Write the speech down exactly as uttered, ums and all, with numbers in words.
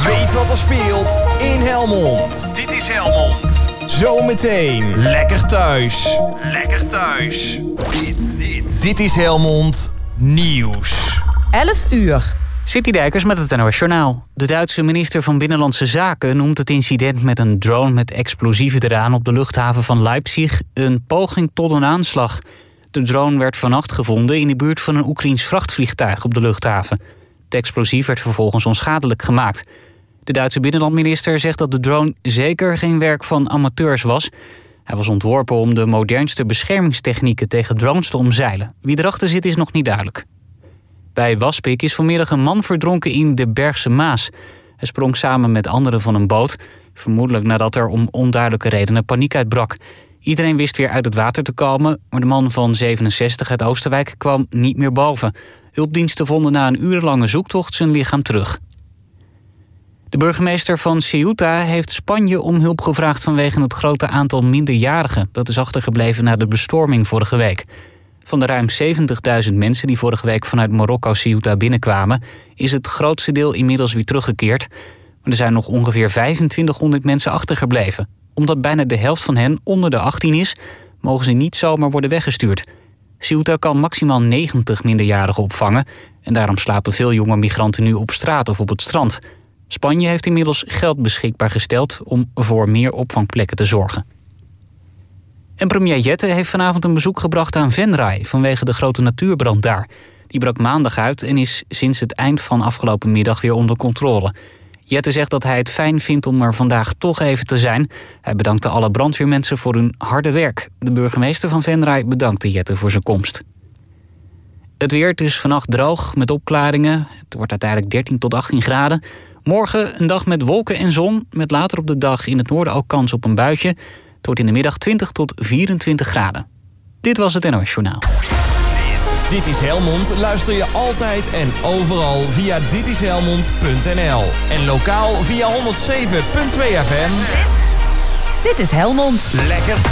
Weet wat er speelt in Helmond. Dit is Helmond. Zometeen lekker thuis. Lekker thuis. Dit, dit. Dit is Helmond Nieuws. elf uur. City Dijkers met het N O S Journaal. De Duitse minister van Binnenlandse Zaken noemt het incident met een drone met explosieven eraan op de luchthaven van Leipzig een poging tot een aanslag. De drone werd vannacht gevonden in de buurt van een Oekraïens vrachtvliegtuig op de luchthaven. Het explosief werd vervolgens onschadelijk gemaakt. De Duitse binnenlandminister zegt dat de drone zeker geen werk van amateurs was. Hij was ontworpen om de modernste beschermingstechnieken tegen drones te omzeilen. Wie erachter zit is nog niet duidelijk. Bij Waspik is vanmiddag een man verdronken in de Bergse Maas. Hij sprong samen met anderen van een boot, vermoedelijk nadat er om onduidelijke redenen paniek uitbrak. Iedereen wist weer uit het water te komen, maar de man van zevenenzestig uit Oosterwijk kwam niet meer boven. Hulpdiensten vonden na een urenlange zoektocht zijn lichaam terug. De burgemeester van Ceuta heeft Spanje om hulp gevraagd vanwege het grote aantal minderjarigen dat is achtergebleven na de bestorming vorige week. Van de ruim zeventigduizend mensen die vorige week vanuit Marokko Ceuta binnenkwamen, is het grootste deel inmiddels weer teruggekeerd. Maar er zijn nog ongeveer vijfentwintighonderd mensen achtergebleven. Omdat bijna de helft van hen onder de achttien is, mogen ze niet zomaar worden weggestuurd. Ceuta kan maximaal negentig minderjarigen opvangen en daarom slapen veel jonge migranten nu op straat of op het strand. Spanje heeft inmiddels geld beschikbaar gesteld om voor meer opvangplekken te zorgen. En premier Jette heeft vanavond een bezoek gebracht aan Venray vanwege de grote natuurbrand daar. Die brak maandag uit en is sinds het eind van afgelopen middag weer onder controle. Jette zegt dat hij het fijn vindt om er vandaag toch even te zijn. Hij bedankte alle brandweermensen voor hun harde werk. De burgemeester van Venray bedankte Jette voor zijn komst. Het weer, het is vannacht droog met opklaringen. Het wordt uiteindelijk dertien tot achttien graden. Morgen een dag met wolken en zon, met later op de dag in het noorden ook kans op een buitje. Het wordt in de middag twintig tot vierentwintig graden. Dit was het N O S Journaal. Dit is Helmond luister je altijd en overal via ditishelmond punt n l. En lokaal via honderdzeven punt twee F M. Dit is Helmond. Lekker